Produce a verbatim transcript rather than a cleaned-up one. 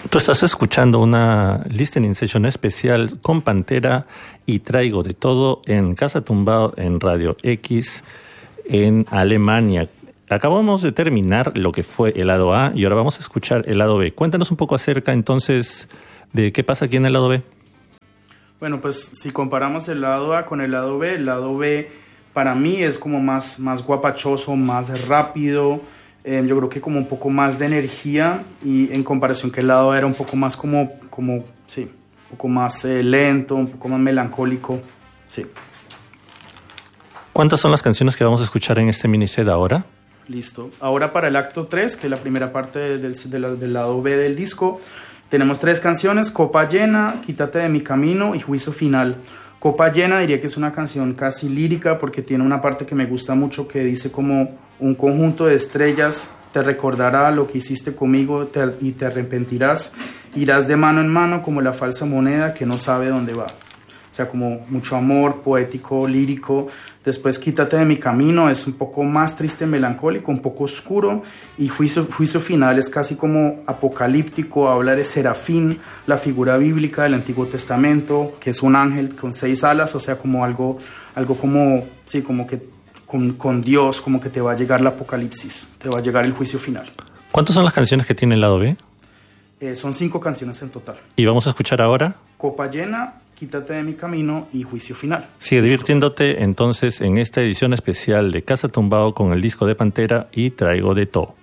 Tú estás escuchando una listening session especial con Pantera y Traigo de Todo en Casa Tumbao en Radio X en Alemania. Acabamos de terminar lo que fue el lado A y ahora vamos a escuchar el lado B. Cuéntanos un poco acerca entonces de qué pasa aquí en el lado B. Bueno, pues si comparamos el lado A con el lado B, el lado B para mí es como más, más guapachoso, más rápido. Eh, yo creo que como un poco más de energía y en comparación que el lado A era un poco más como, como sí, un poco más eh, lento, un poco más melancólico, sí. ¿Cuántas son las canciones que vamos a escuchar en este miniset ahora? Listo. Ahora para el acto tres, que es la primera parte del, del, del lado B del disco, tenemos tres canciones: Copa Llena, Quítate de mi Camino y Juicio Final. Copa Llena diría que es una canción casi lírica porque tiene una parte que me gusta mucho que dice como: un conjunto de estrellas te recordará lo que hiciste conmigo te, y te arrepentirás, irás de mano en mano como la falsa moneda que no sabe dónde va. O sea, como mucho amor, poético, lírico. Después Quítate de mi Camino es un poco más triste, melancólico, un poco oscuro. Y Juicio, Juicio Final es casi como apocalíptico, habla de Serafín, la figura bíblica del Antiguo Testamento, que es un ángel con seis alas, o sea, como algo, algo como, sí, como que con, con Dios, como que te va a llegar el apocalipsis, te va a llegar el juicio final. ¿Cuántas son las canciones que tiene el lado B? Eh, son cinco canciones en total. ¿Y vamos a escuchar ahora? Copa Llena, Quítate de mi Camino y Juicio Final. Sigue divirtiéndote entonces en esta edición especial de Casa Tumbao con el disco de Pantera y Traigo de Todo.